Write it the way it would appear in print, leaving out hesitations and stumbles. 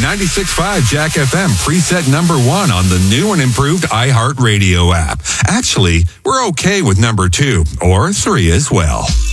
96.5 Jack FM, preset number 1 on the new and improved iHeartRadio app. Actually, we're okay with number 2 or 3 as well.